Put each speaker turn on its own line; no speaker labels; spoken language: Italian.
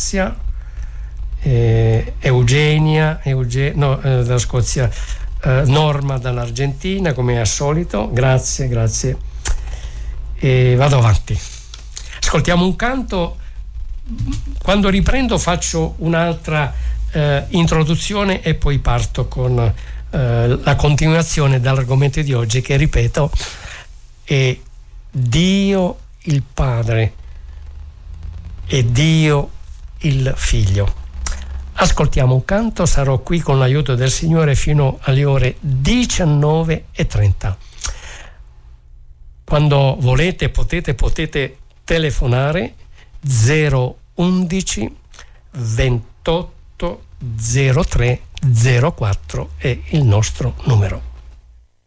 Scozia, Eugenia, dalla Scozia, Norma dall'Argentina, come al solito. Grazie. E vado avanti. Ascoltiamo un canto. Quando riprendo faccio un'altra introduzione e poi parto con la continuazione dall'argomento di oggi, che, ripeto, è Dio il Padre e Dio il Figlio. Ascoltiamo un canto, sarò qui con l'aiuto del Signore fino alle ore 19:30. Quando volete potete telefonare 011 28 03 04 è il nostro numero.